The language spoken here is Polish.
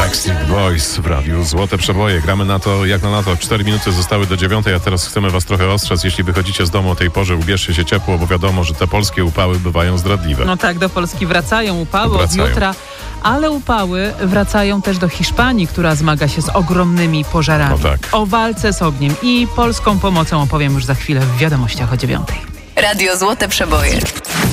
Backstreet Boys w radiu Złote Przeboje. Gramy na to, jak na to. 4 minuty zostały do 9, a teraz chcemy was trochę ostrzec. Jeśli wychodzicie z domu o tej porze, ubierzcie się ciepło, bo wiadomo, że te polskie upały bywają zdradliwe. No tak, do Polski wracają upały od jutra, ale upały wracają też do Hiszpanii, która zmaga się z ogromnymi pożarami. No tak. O walce z ogniem i polską pomocą opowiem już za chwilę w wiadomościach o 9. Radio Złote Przeboje.